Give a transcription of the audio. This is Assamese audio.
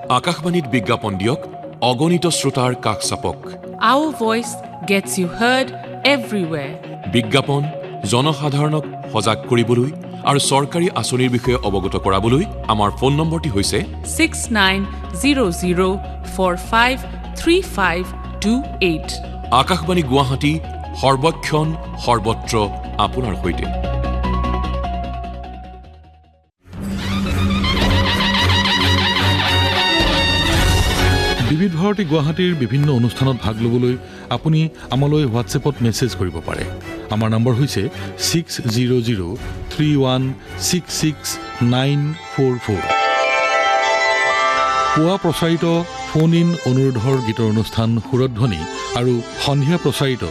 আকাশবাণীত বিজ্ঞাপন দিয়ক অগণিত শ্ৰোতাৰ কাষ চাপক Our voice gets you heard everywhere. বিজ্ঞাপন জনসাধাৰণক সজাগ কৰিবলৈ আৰু চৰকাৰী আঁচনিৰ বিষয়ে অৱগত কৰাবলৈ আমাৰ ফোন নম্বৰটি হৈছে 6900453528 আকাশবাণী গুৱাহাটী সৰ্বক্ষণ সৰ্বত্ৰ আপোনাৰ সৈতে বিবিধ ভাৰতী গুৱাহাটীৰ বিভিন্ন অনুষ্ঠানত ভাগ ল'বলৈ আপুনি আমালৈ হোৱাটছএপত মেছেজ কৰিব পাৰে আমাৰ নম্বৰ হৈছে 6003166944 পুৱা প্ৰচাৰিত ফোন ইন অনুৰোধৰ গীতৰ অনুষ্ঠান সুৰধ্বনি আৰু সন্ধিয়া প্ৰচাৰিত